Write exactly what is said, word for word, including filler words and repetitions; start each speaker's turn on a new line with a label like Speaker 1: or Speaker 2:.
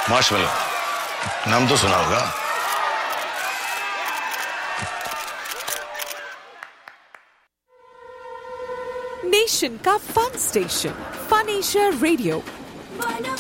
Speaker 1: Marshmallow, नाम तो सुना होगा।
Speaker 2: नेशन का fun station, fun Asia radio.